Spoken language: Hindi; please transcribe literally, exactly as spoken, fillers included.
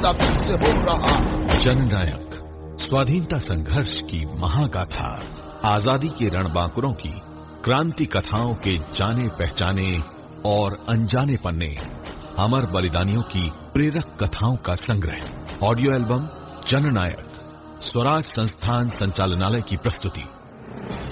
पैदा फिर से हो रहा। जननायक, स्वाधीनता संघर्ष की महागाथा, आजादी के रणबांकुरों की क्रांति कथाओं के जाने पहचाने और अनजाने पन्ने, अमर बलिदानियों की प्रेरक कथाओं का संग्रह। ऑडियो एल्बम जननायक, स्वराज संस्थान संचालनालय की प्रस्तुति।